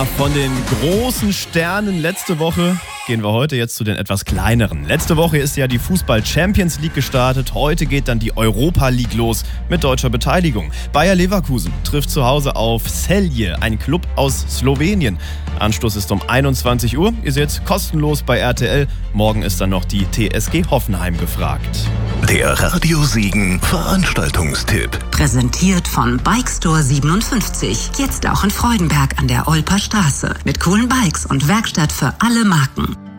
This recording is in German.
Ja, von den großen Sternen letzte Woche gehen wir heute jetzt zu den etwas kleineren. Letzte Woche ist ja die Fußball-Champions League gestartet. Heute geht dann die Europa League los mit deutscher Beteiligung. Bayer Leverkusen trifft zu Hause auf Celje, ein Club aus Slowenien. Anstoß ist um 21 Uhr. Ihr seht kostenlos bei RTL. Morgen ist dann noch die TSG Hoffenheim gefragt. Der Radio Siegen Veranstaltungstipp. Präsentiert von Bikestore 57. Jetzt auch in Freudenberg an der Olper Straße. Mit coolen Bikes und Werkstatt für alle Marken.